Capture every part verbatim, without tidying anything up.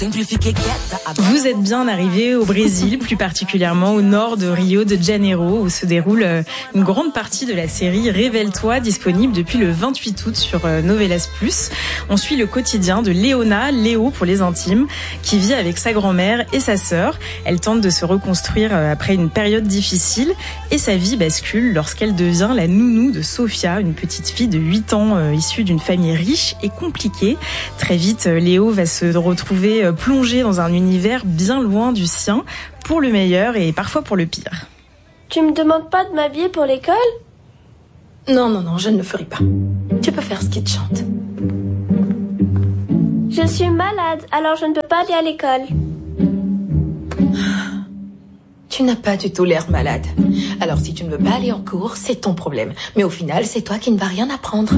Vous êtes bien arrivé au Brésil, plus particulièrement au nord de Rio de Janeiro, où se déroule une grande partie de la série Révèle-toi, disponible depuis le vingt-huit août sur Novelas plus. On suit le quotidien de Léona, Léo pour les intimes, qui vit avec sa grand-mère et sa sœur. Elle tente de se reconstruire après une période difficile et sa vie bascule lorsqu'elle devient la nounou de Sofia, une petite fille de huit ans euh, issue d'une famille riche et compliquée. Très vite, Léo va se retrouver plongé dans un univers bien loin du sien, pour le meilleur et parfois pour le pire. Tu me demandes pas de m'habiller pour l'école ? Non, non, non, je ne le ferai pas. Tu peux faire ce qui te chante. Je suis malade, alors je ne peux pas aller à l'école. Tu n'as pas du tout l'air malade. Alors si tu ne veux pas aller en cours, c'est ton problème. Mais au final, c'est toi qui ne vas rien apprendre.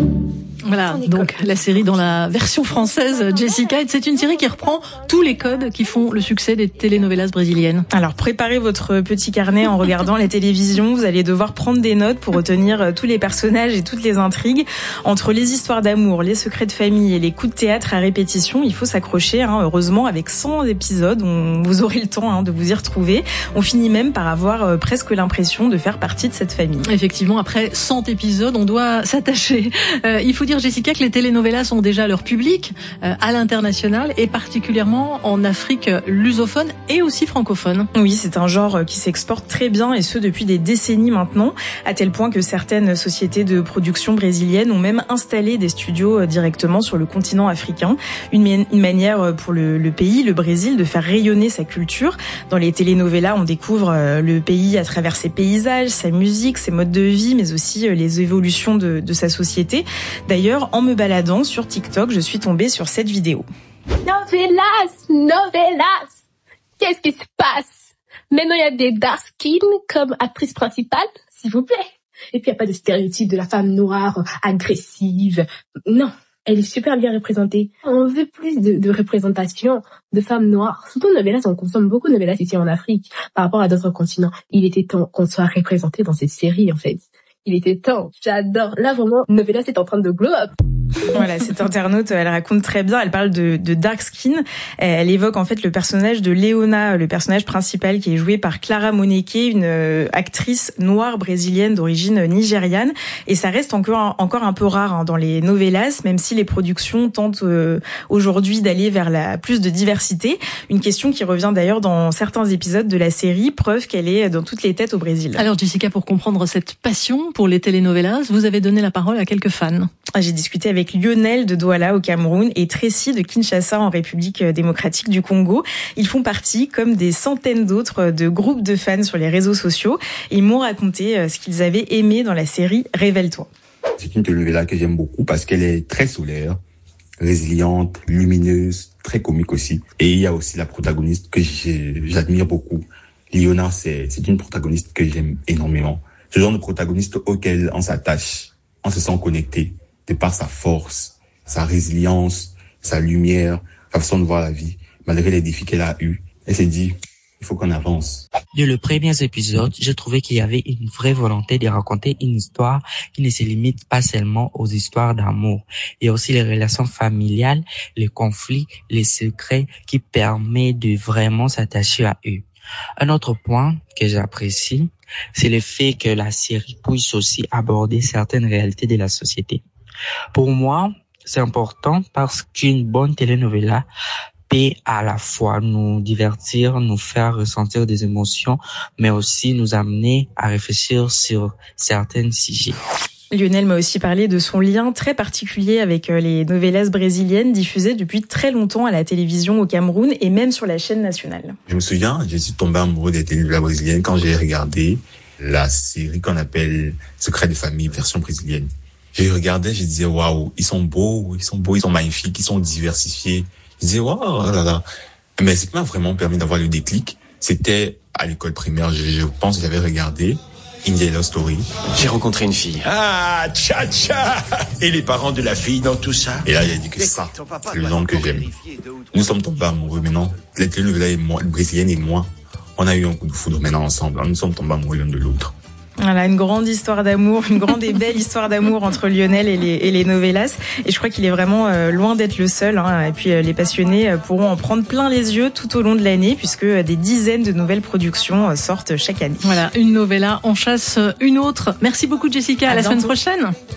Voilà, donc la série dans la version française, Jessica, c'est une série qui reprend tous les codes qui font le succès des telenovelas brésiliennes. Alors préparez votre petit carnet en regardant la télévision, vous allez devoir prendre des notes pour retenir tous les personnages et toutes les intrigues. Entre les histoires d'amour, les secrets de famille et les coups de théâtre à répétition, il faut s'accrocher, hein, heureusement avec cent épisodes, on, vous aurez le temps hein, de vous y retrouver. On finit même par avoir euh, presque l'impression de faire partie de cette famille. Effectivement, après cent épisodes, on doit s'attacher. Euh, il faut dire, Jessica, que les telenovelas ont déjà leur public euh, à l'international et particulièrement en Afrique lusophone et aussi francophone. Oui, c'est un genre qui s'exporte très bien et ce depuis des décennies maintenant, à tel point que certaines sociétés de production brésiliennes ont même installé des studios directement sur le continent africain. Une, une manière pour le, le pays, le Brésil, de faire rayonner sa culture. Dans les telenovelas, on découvre le pays à travers ses paysages, sa musique, ses modes de vie, mais aussi les évolutions de, de sa société. D'ailleurs, en me baladant sur TikTok, je suis tombée sur cette vidéo. Novelas, novelas. Qu'est-ce qui se passe? Maintenant, il y a des dark skin comme actrice principale, s'il vous plaît. Et puis, il n'y a pas de stéréotype de la femme noire agressive. Non, elle est super bien représentée. On veut plus de, de représentation de femmes noires. Surtout novelas, on consomme beaucoup de novelas ici en Afrique par rapport à d'autres continents. Il était temps qu'on soit représenté dans cette série, en fait. Il était temps. J'adore. Là, vraiment, Novelas est en train de glow up. Voilà, cette internaute, elle raconte très bien, elle parle de, de dark skin. Elle évoque en fait le personnage de Léona, le personnage principal qui est joué par Clara Moneke, une actrice noire brésilienne d'origine nigériane. Et ça reste encore, encore un peu rare hein, dans les novelas, même si les productions tentent euh, aujourd'hui d'aller vers la plus de diversité. Une question qui revient d'ailleurs dans certains épisodes de la série, preuve qu'elle est dans toutes les têtes au Brésil. Alors Jessica, pour comprendre cette passion pour les telenovelas, vous avez donné la parole à quelques fans. J'ai discuté avec Lionel de Douala au Cameroun et Tracy de Kinshasa en République démocratique du Congo. Ils font partie, comme des centaines d'autres, de groupes de fans sur les réseaux sociaux. Et ils m'ont raconté ce qu'ils avaient aimé dans la série Révèle-toi. C'est une telenovela que j'aime beaucoup parce qu'elle est très solaire, résiliente, lumineuse, très comique aussi. Et il y a aussi la protagoniste que j'admire beaucoup. Léona, c'est, c'est une protagoniste que j'aime énormément. Ce genre de protagoniste auquel on s'attache, on se sent connecté de par sa force, sa résilience, sa lumière, sa façon de voir la vie, malgré les défis qu'elle a eus. Elle s'est dit, il faut qu'on avance. Dès le premier épisode, j'ai trouvé qu'il y avait une vraie volonté de raconter une histoire qui ne se limite pas seulement aux histoires d'amour. Il y a aussi les relations familiales, les conflits, les secrets qui permettent de vraiment s'attacher à eux. Un autre point que j'apprécie, c'est le fait que la série puisse aussi aborder certaines réalités de la société. Pour moi, c'est important parce qu'une bonne telenovela peut à la fois nous divertir, nous faire ressentir des émotions, mais aussi nous amener à réfléchir sur certains sujets. Lionel m'a aussi parlé de son lien très particulier avec les novelas brésiliennes diffusées depuis très longtemps à la télévision au Cameroun et même sur la chaîne nationale. Je me souviens, je suis tombé amoureux des télénovelas brésiliennes quand j'ai regardé la série qu'on appelle Secret de famille version brésilienne. Je regardais, je disais waouh, ils sont beaux, ils sont beaux, ils sont magnifiques, ils sont diversifiés. Je disais waouh, oh là là. Mais ce qui m'a vraiment permis d'avoir le déclic, c'était à l'école primaire. Je, je pense que j'avais regardé India Love Story. J'ai rencontré une fille. Ah, tcha tcha. Et les parents de la fille dans tout ça? Et là, il a dit que ça, c'est le genre que j'aime. Nous sommes tombés amoureux maintenant. Les télénovelas et moi, le brésilienne et moi, on a eu un coup de foudre maintenant ensemble. Nous sommes tombés amoureux l'un de l'autre. Voilà, une grande histoire d'amour, une grande et belle histoire d'amour entre Lionel et les, et les novellas. Et je crois qu'il est vraiment euh, loin d'être le seul. Hein. Et puis euh, les passionnés euh, pourront en prendre plein les yeux tout au long de l'année, puisque euh, des dizaines de nouvelles productions euh, sortent chaque année. Voilà, une novella en chasse une autre. Merci beaucoup Jessica, à, à la bientôt. Semaine prochaine.